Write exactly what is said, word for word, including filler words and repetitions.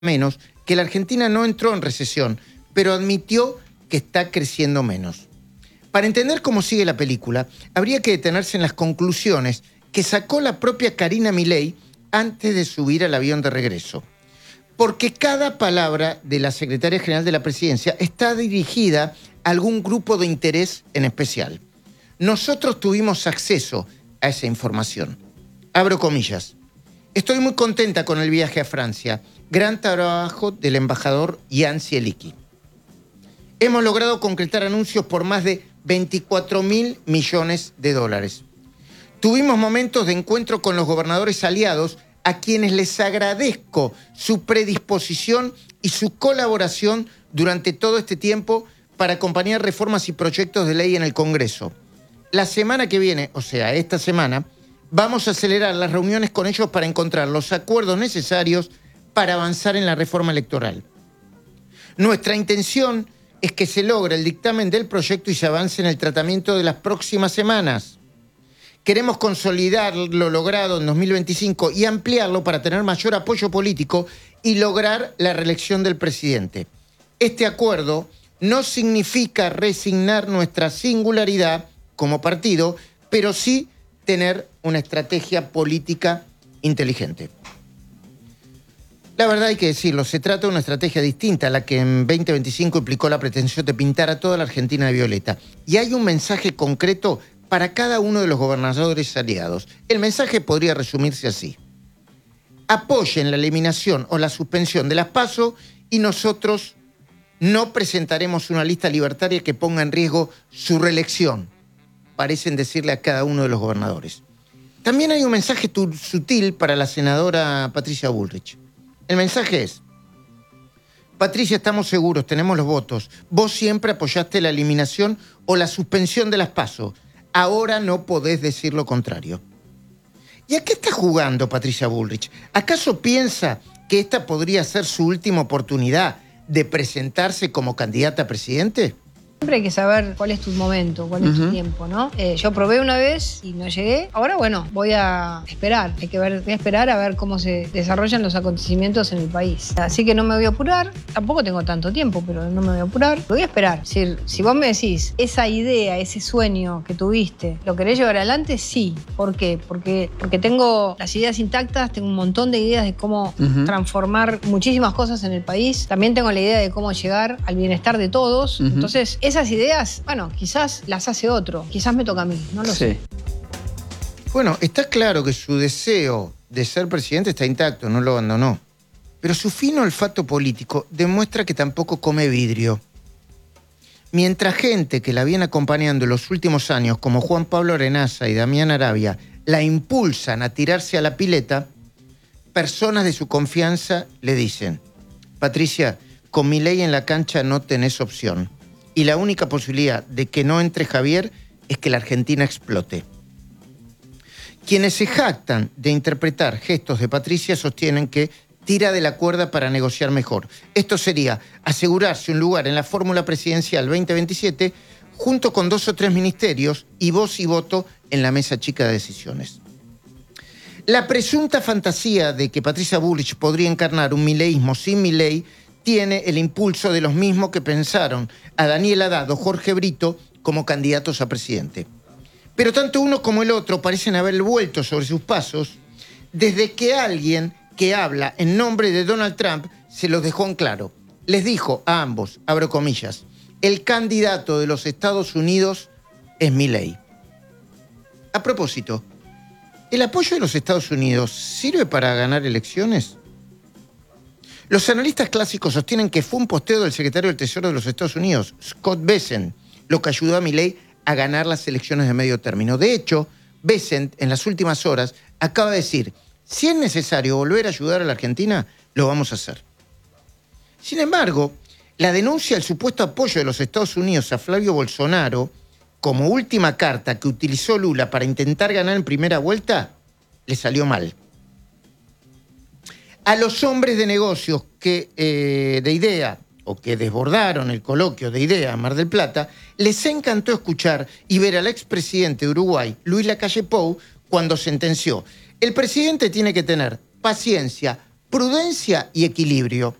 menos que la Argentina no entró en recesión, pero admitió que está creciendo menos. Para entender cómo sigue la película, habría que detenerse en las conclusiones que sacó la propia Karina Milei antes de subir al avión de regreso. Porque cada palabra de la secretaria general de la presidencia está dirigida a algún grupo de interés en especial. Nosotros tuvimos acceso a esa información. Abro comillas. Estoy muy contenta con el viaje a Francia. Gran trabajo del embajador Jan Zielicki. Hemos logrado concretar anuncios por más de veinticuatro mil millones de dólares. Tuvimos momentos de encuentro con los gobernadores aliados a quienes les agradezco su predisposición y su colaboración durante todo este tiempo para acompañar reformas y proyectos de ley en el Congreso. La semana que viene, o sea, esta semana, vamos a acelerar las reuniones con ellos para encontrar los acuerdos necesarios para avanzar en la reforma electoral. Nuestra intención es que se logre el dictamen del proyecto y se avance en el tratamiento de las próximas semanas. Queremos consolidar lo logrado en dos mil veinticinco y ampliarlo para tener mayor apoyo político y lograr la reelección del presidente. Este acuerdo no significa resignar nuestra singularidad como partido, pero sí tener una estrategia política inteligente. La verdad hay que decirlo, se trata de una estrategia distinta a la que en veinte veinticinco implicó la pretensión de pintar a toda la Argentina de violeta. Y hay un mensaje concreto para cada uno de los gobernadores aliados. El mensaje podría resumirse así. Apoyen la eliminación o la suspensión de las PASO y nosotros no presentaremos una lista libertaria que ponga en riesgo su reelección, parecen decirle a cada uno de los gobernadores. También hay un mensaje sutil para la senadora Patricia Bullrich. El mensaje es: Patricia, estamos seguros, tenemos los votos. Vos siempre apoyaste la eliminación o la suspensión de las PASO. Ahora no podés decir lo contrario. ¿Y a qué está jugando Patricia Bullrich? ¿Acaso piensa que esta podría ser su última oportunidad de presentarse como candidata a presidente? Siempre hay que saber cuál es tu momento, cuál es uh-huh. tu tiempo, ¿no? Eh, yo probé una vez y no llegué. Ahora, bueno, voy a esperar. Hay que ver, voy a esperar a ver cómo se desarrollan los acontecimientos en el país. Así que no me voy a apurar. Tampoco tengo tanto tiempo, pero no me voy a apurar. Voy a esperar. Es decir, si vos me decís, esa idea, ese sueño que tuviste, ¿lo querés llevar adelante? Sí. ¿Por qué? Porque, porque tengo las ideas intactas, tengo un montón de ideas de cómo uh-huh. transformar muchísimas cosas en el país. También tengo la idea de cómo llegar al bienestar de todos. Uh-huh. Entonces, esas ideas, bueno, quizás las hace otro, quizás me toca a mí, no lo sí. sé. Bueno, está claro que su deseo de ser presidente está intacto, no lo abandonó. Pero su fino olfato político demuestra que tampoco come vidrio. Mientras gente que la viene acompañando en los últimos años, como Juan Pablo Arenaza y Damián Arabia, la impulsan a tirarse a la pileta, personas de su confianza le dicen: Patricia, con Milei en la cancha no tenés opción. Y la única posibilidad de que no entre Javier es que la Argentina explote. Quienes se jactan de interpretar gestos de Patricia sostienen que tira de la cuerda para negociar mejor. Esto sería asegurarse un lugar en la fórmula presidencial veinte veintisiete junto con dos o tres ministerios y voz y voto en la mesa chica de decisiones. La presunta fantasía de que Patricia Bullrich podría encarnar un mileísmo sin Milei tiene el impulso de los mismos que pensaron a Daniel Haddad o Jorge Brito como candidatos a presidente. Pero tanto uno como el otro parecen haber vuelto sobre sus pasos desde que alguien que habla en nombre de Donald Trump se los dejó en claro. Les dijo a ambos, abro comillas, el candidato de los Estados Unidos es Milei. A propósito, ¿el apoyo de los Estados Unidos sirve para ganar elecciones? Los analistas clásicos sostienen que fue un posteo del secretario del Tesoro de los Estados Unidos, Scott Bessent, lo que ayudó a Milei a ganar las elecciones de medio término. De hecho, Bessent, en las últimas horas, acaba de decir: si es necesario volver a ayudar a la Argentina, lo vamos a hacer. Sin embargo, la denuncia del supuesto apoyo de los Estados Unidos a Flavio Bolsonaro, como última carta que utilizó Lula para intentar ganar en primera vuelta, le salió mal. A los hombres de negocios que, eh, de IDEA, o que desbordaron el coloquio de IDEA en Mar del Plata, les encantó escuchar y ver al expresidente de Uruguay, Luis Lacalle Pou, cuando sentenció: el presidente tiene que tener paciencia, prudencia y equilibrio.